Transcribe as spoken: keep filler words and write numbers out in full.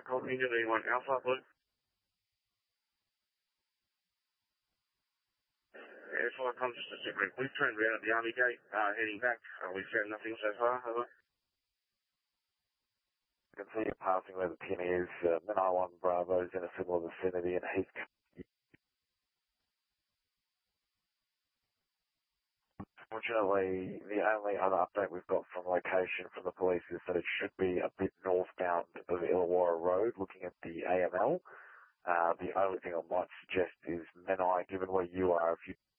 Cognito one Alpha, Blue. Air four comes to Pacific. We've turned around at the Army Gate, uh, heading back. Uh, we've found nothing so far, over. I can see you passing where the pin is. Uh, Menai one Bravo's in a similar vicinity, and he's... Unfortunately, the only other update we've got from location from the police is that it should be a bit northbound of Illawarra Road, looking at the A M L. Uh, the only thing I might suggest is Menai, given where you are, if you